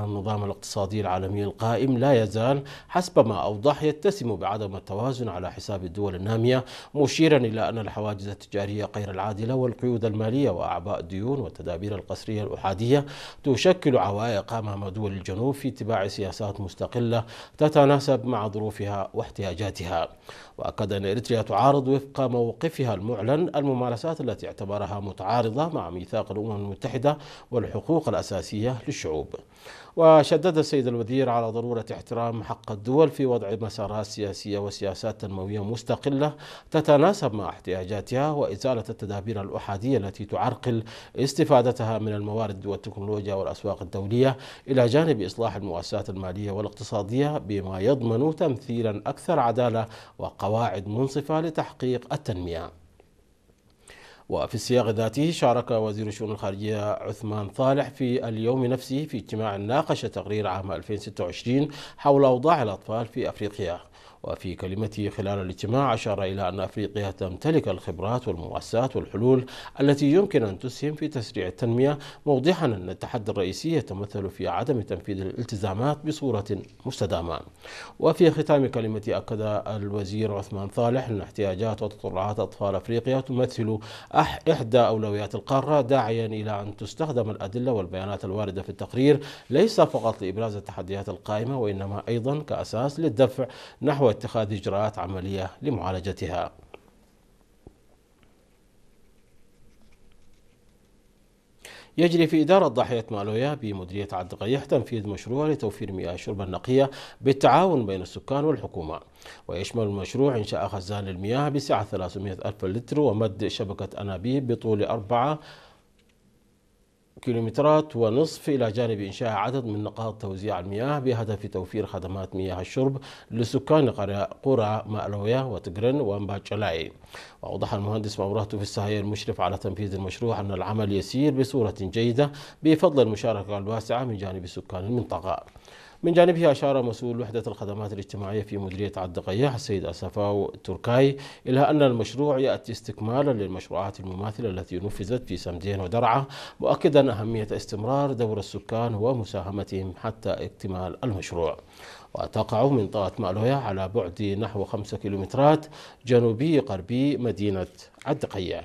النظام الاقتصادي العالمي القائم لا يزال حسب ما أوضح يتسم بعدم التوازن على حساب الدول النامية، مشيرا إلى أن الحواجز التجارية غير العادلة والقيود المالية وأعباء الديون والتدابير القسرية الأحادية تشكل عوائق أمام دول الجنوب في اتباع سياسات مستقلة تتناسب مع ظروفها واحتياجاتها. وأكد أن إريتريا تعارض وفق موقفها المعلن الممارسات التي اعتبرها متعارضة مع ميثاق الأمم المتحدة والحقوق الأساسية للشعوب. وشدد السيد الوزير على ضرورة احترام حق الدول في وضع مسارات سياسية وسياسات تنموية مستقلة تتناسب مع احتياجاتها، وإزالة التدابير الأحادية التي تعرقل استفادتها من الموارد والتكنولوجيا والأسواق الدولية، إلى جانب إصلاح المؤسسات المالية والاقتصادية بما يضمن تمثيلا أكثر عدالة وقواعد منصفة لتحقيق التنمية. وفي السياق ذاته شارك وزير الشؤون الخارجية عثمان صالح في اليوم نفسه في اجتماع ناقش تقرير عام 2026 حول أوضاع الأطفال في أفريقيا. وفي كلمته خلال الاجتماع أشار إلى أن أفريقيا تمتلك الخبرات والمؤسسات والحلول التي يمكن أن تسهم في تسريع التنمية، موضحا أن التحدي الرئيسي يتمثل في عدم تنفيذ الالتزامات بصورة مستدامة. وفي ختام كلمته أكد الوزير عثمان صالح أن احتياجات وتطلعات أطفال أفريقيا تمثل إحدى أولويات القارة، داعيا إلى أن تستخدم الأدلة والبيانات الواردة في التقرير ليس فقط لإبراز التحديات القائمة، وإنما أيضا كأساس للدفع نحو اتخاذ إجراءات عملية لمعالجتها. يجري في إدارة ضاحية مالويا بمديرية عبد القيح تنفيذ مشروع لتوفير مياه الشرب النقية بالتعاون بين السكان والحكومة، ويشمل المشروع إنشاء خزان للمياه بسعة 300 ألف لتر ومد شبكة أنابيب بطول 4 كيلومترات ونصف، إلى جانب إنشاء عدد من نقاط توزيع المياه بهدف توفير خدمات مياه الشرب لسكان قرى مألويا وتجرن ومباتشلاي. وأوضح المهندس موراتو في السهية المشرف على تنفيذ المشروع أن العمل يسير بصورة جيدة بفضل المشاركة الواسعة من جانب سكان المنطقة. من جانبه أشار مسؤول وحدة الخدمات الاجتماعية في مديرية عبد القيح السيد أسفاو تركاي إلى أن المشروع يأتي استكمالا للمشروعات المماثلة التي نفذت في سمدين ودرعا، مؤكدا أهمية استمرار دور السكان ومساهمتهم حتى اكتمال المشروع. وتقع منطقة مألويا على بعد نحو 5 كيلومترات جنوبي غربي مدينة عبد القيح.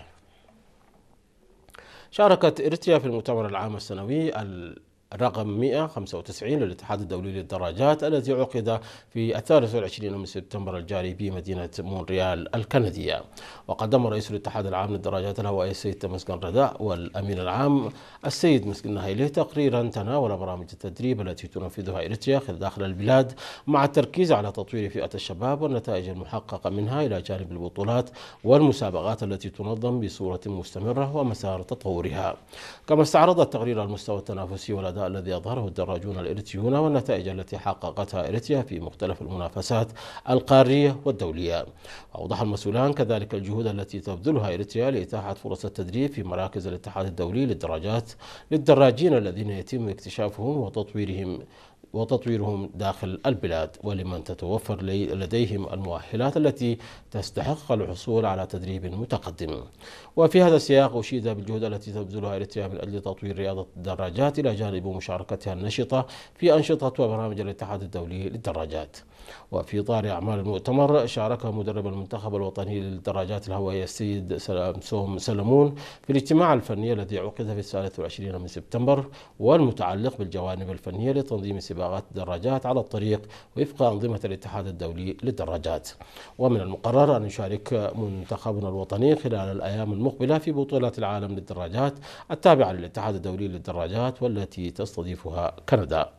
شاركت إريتريا في المؤتمر العام السنوي رقم 195 للاتحاد الدولي للدراجات الذي عقد في 23 من سبتمبر الجاري بمدينة مونريال الكندية. وقدم رئيس الاتحاد العام للدراجات الهوائية السيد تمسكن رداء والأمين العام السيد مسكن نهيلي تقريرا تناول برامج التدريب التي تنفذها إريتريا داخل البلاد، مع التركيز على تطوير فئة الشباب والنتائج المحققة منها، إلى جانب البطولات والمسابقات التي تنظم بصورة مستمرة ومسار تطورها. كما استعرض التقرير المستوى التنافسي والأداء الذي أظهره الدراجون الإريتريون والنتائج التي حققتها إريتريا في مختلف المنافسات القارية والدولية. أوضح المسؤولان كذلك الجهود التي تبذلها إريتريا لإتاحة فرص التدريب في مراكز الاتحاد الدولي للدراجات للدراجين الذين يتم اكتشافهم وتطويرهم داخل البلاد، ولمن تتوفر لديهم المؤهلات التي تستحق الحصول على تدريب متقدم. وفي هذا السياق أشيد بالجهود التي تبذلها إريتريا من أجل تطوير رياضة الدراجات، إلى جانب مشاركتها النشطة في أنشطة وبرامج الاتحاد الدولي للدراجات. وفي إطار أعمال المؤتمر شارك مدرب المنتخب الوطني للدراجات الهوائية السيد سوم سلمون في الاجتماع الفني الذي عقد في 23 من سبتمبر والمتعلق بالجوانب الفنية لتنظيم سباقات الدراجات على الطريق وفق أنظمة الاتحاد الدولي للدراجات. ومن المقرر أن يشارك منتخبنا الوطني خلال الأيام المقبلة في بطولات العالم للدراجات التابعة للاتحاد الدولي للدراجات والتي تستضيفها كندا.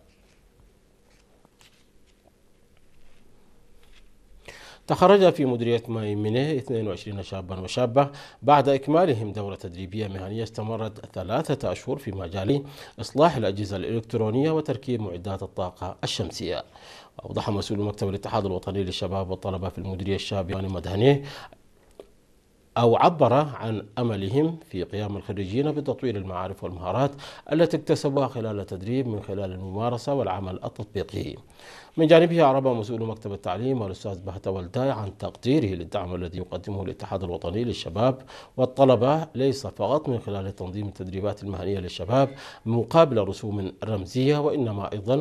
تخرج في مديرية مايميني 22 شابا وشابة بعد إكمالهم دورة تدريبية مهنية استمرت 3 أشهر في مجال إصلاح الأجهزة الإلكترونية وتركيب معدات الطاقة الشمسية. أوضح مسؤول مكتب الاتحاد الوطني للشباب والطلبة في المديرية الشابة مدهني أو عبر عن أملهم في قيام الخريجين بتطوير المعارف والمهارات التي اكتسبوها خلال التدريب من خلال الممارسة والعمل التطبيقي. من جانبه أعرب مسؤول مكتب التعليم والأستاذ بهت ولداي عن تقديره للدعم الذي يقدمه الاتحاد الوطني للشباب والطلبة، ليس فقط من خلال تنظيم التدريبات المهنية للشباب مقابل رسوم رمزية، وإنما أيضا